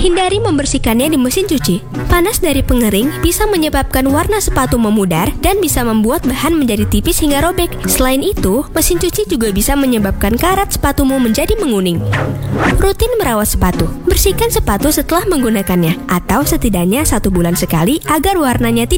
Hindari membersihkannya di mesin cuci. Panas dari pengering bisa menyebabkan warna sepatu memudar dan bisa membuat bahan menjadi tipis hingga robek. Selain itu, mesin cuci juga bisa menyebabkan karat sepatumu menjadi menguning. Rutin merawat sepatu. Bersihkan sepatu setelah menggunakannya, atau setidaknya 1 bulan sekali agar warnanya tidak